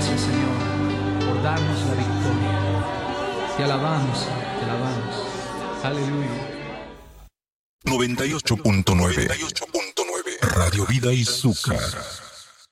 gracias, Señor, por darnos la victoria. Te alabamos, te alabamos. Aleluya. 98.9 Radio Vida y Azúcar.